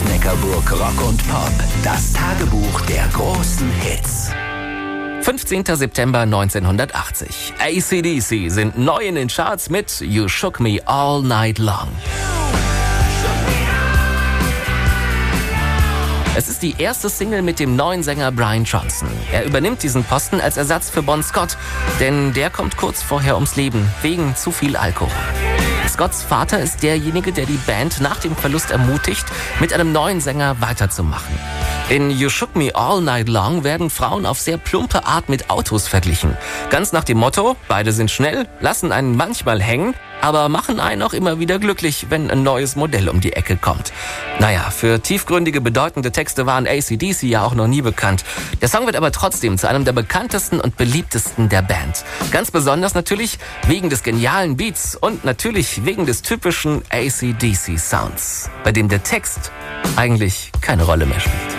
Neckarburg Rock und Pop. Das Tagebuch der großen Hits. 15. September 1980. AC/DC sind neu in den Charts mit You Shook Me All Night Long. Es ist die erste Single mit dem neuen Sänger Brian Johnson. Er übernimmt diesen Posten als Ersatz für Bon Scott, denn der kommt kurz vorher ums Leben, wegen zu viel Alkohol. Scotts Vater ist derjenige, der die Band nach dem Verlust ermutigt, mit einem neuen Sänger weiterzumachen. In You Shook Me All Night Long werden Frauen auf sehr plumpe Art mit Autos verglichen. Ganz nach dem Motto, beide sind schnell, lassen einen manchmal hängen, aber machen einen auch immer wieder glücklich, wenn ein neues Modell um die Ecke kommt. Naja, für tiefgründige, bedeutende Texte waren AC/DC ja auch noch nie bekannt. Der Song wird aber trotzdem zu einem der bekanntesten und beliebtesten der Band. Ganz besonders natürlich wegen des genialen Beats und natürlich wegen des typischen AC/DC-Sounds, bei dem der Text eigentlich keine Rolle mehr spielt.